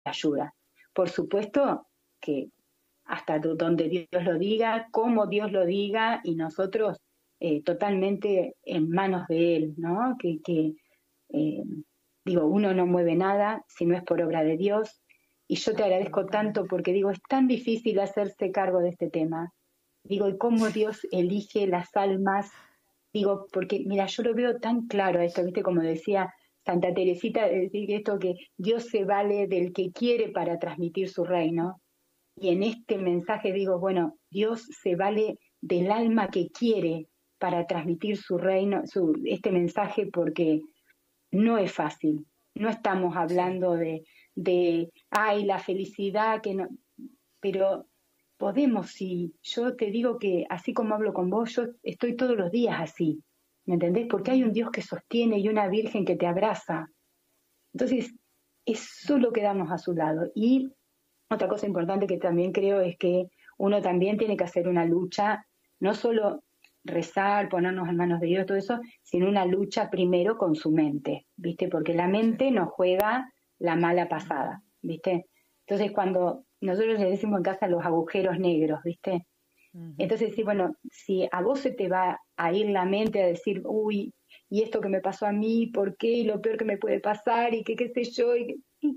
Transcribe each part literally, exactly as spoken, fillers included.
ayuda. Por supuesto que hasta donde Dios lo diga, como Dios lo diga, y nosotros eh, totalmente en manos de Él, ¿no? Que, que eh, digo, uno no mueve nada si no es por obra de Dios, y yo te agradezco tanto porque digo, es tan difícil hacerse cargo de este tema. Digo, y cómo Dios elige las almas, digo, porque mira, yo lo veo tan claro esto, viste, como decía Santa Teresita, decir esto que Dios se vale del que quiere para transmitir su reino. Y en este mensaje digo, bueno, Dios se vale del alma que quiere para transmitir su reino, su, este mensaje, porque no es fácil. No estamos hablando de, de, ay, la felicidad, que no, pero podemos, sí. Yo te digo que así como hablo con vos, yo estoy todos los días así, ¿me entendés? Porque hay un Dios que sostiene y una Virgen que te abraza. Entonces, es solo quedarnos a su lado. Y otra cosa importante que también creo es que uno también tiene que hacer una lucha, no solo rezar, ponernos en manos de Dios, todo eso, sino una lucha primero con su mente, ¿viste? Porque la mente nos juega la mala pasada, ¿viste? Entonces, cuando nosotros le decimos en casa los agujeros negros, ¿viste? Uh-huh. Entonces, sí, bueno, si a vos se te va a ir la mente a decir, uy, y esto que me pasó a mí, ¿por qué? Y lo peor que me puede pasar, y qué, qué sé yo, y, y,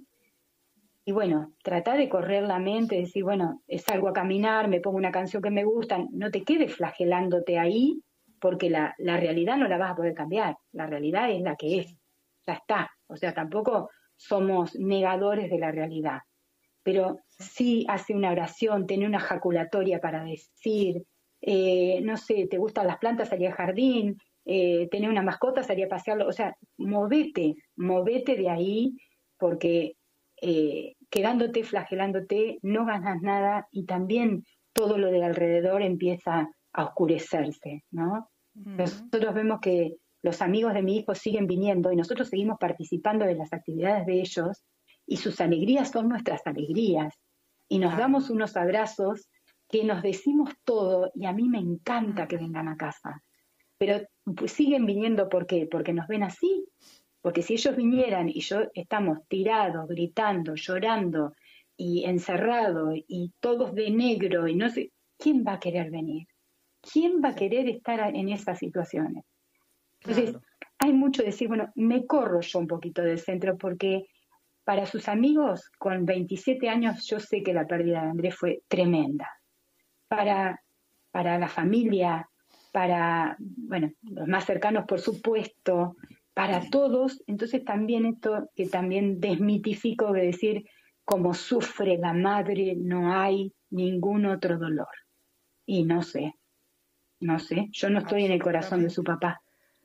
y bueno, tratar de correr la mente, decir, bueno, salgo a caminar, me pongo una canción que me gusta, no te quedes flagelándote ahí, porque la, la realidad no la vas a poder cambiar, la realidad es la que es, ya está, o sea, tampoco somos negadores de la realidad, pero sí hace una oración, tener una jaculatoria para decir, eh, no sé, te gustan las plantas, salí al jardín, eh, tener una mascota, salí a pasearlo, o sea, movete, movete de ahí, porque eh, quedándote, flagelándote, no ganas nada, y también todo lo de alrededor empieza a oscurecerse, ¿no? Uh-huh. Nosotros vemos que los amigos de mi hijo siguen viniendo y nosotros seguimos participando de las actividades de ellos, y sus alegrías son nuestras alegrías, y nos damos unos abrazos que nos decimos todo, y a mí me encanta que vengan a casa, pero pues siguen viniendo, ¿por qué? Porque nos ven así, porque si ellos vinieran y yo estamos tirados, gritando, llorando y encerrados y todos de negro y no sé, ¿quién va a querer venir? ¿Quién va a querer estar en esas situaciones? Entonces, claro, hay mucho decir, bueno, me corro yo un poquito del centro, porque para sus amigos con veintisiete años yo sé que la pérdida de Andrés fue tremenda. Para, para la familia, para, bueno, los más cercanos por supuesto, para todos, entonces también esto que también desmitifico de decir, como sufre la madre, no hay ningún otro dolor. Y no sé, no sé, yo no estoy en el corazón de su papá,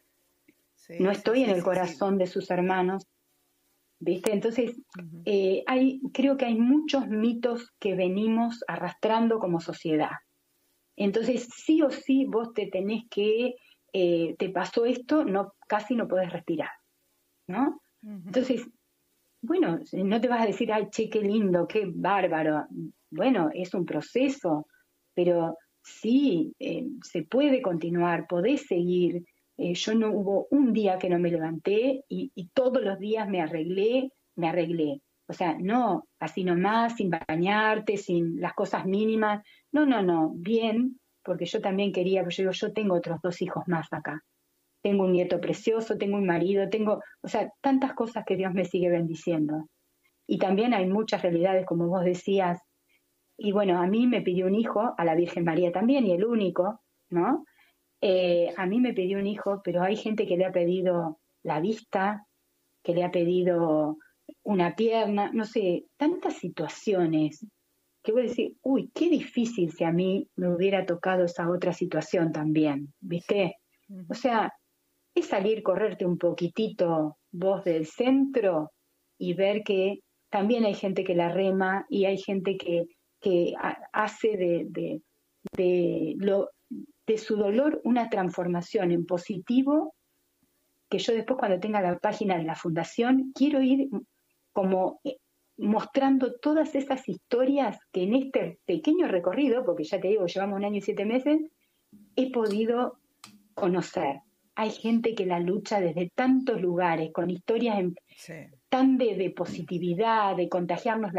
sí, no estoy sí, en el sí, corazón sí. de sus hermanos, ¿viste? Entonces, uh-huh. eh, hay, creo que hay muchos mitos que venimos arrastrando como sociedad. Entonces, sí o sí vos te tenés que, eh, te pasó esto, no, casi no podés respirar, ¿no? Uh-huh. Entonces, bueno, no te vas a decir, ay, che, qué lindo, qué bárbaro. Bueno, es un proceso, pero sí, eh, se puede continuar, podés seguir. Eh, yo no hubo un día que no me levanté y, y todos los días me arreglé, me arreglé. O sea, no así nomás, sin bañarte, sin las cosas mínimas. No, no, no, bien, porque yo también quería, porque yo digo, yo tengo otros dos hijos más acá. Tengo un nieto precioso, tengo un marido, tengo, o sea, tantas cosas que Dios me sigue bendiciendo. Y también hay muchas realidades, como vos decías. Y bueno, a mí me pidió un hijo, a la Virgen María también, y el único, ¿no? Eh, a mí me pidió un hijo, pero hay gente que le ha pedido la vista, que le ha pedido una pierna, no sé, tantas situaciones que voy a decir, uy, qué difícil si a mí me hubiera tocado esa otra situación también, ¿viste? Uh-huh. O sea, es salir, correrte un poquitito vos del centro y ver que también hay gente que la rema y hay gente que, que hace de, de, de, lo, de su dolor una transformación en positivo, que yo después cuando tenga la página de la fundación quiero ir como mostrando todas esas historias que en este pequeño recorrido, porque ya te digo, llevamos un año y siete meses, he podido conocer. hay gente que la lucha desde tantos lugares, con historias en, Sí. tan de, de positividad, de contagiarnos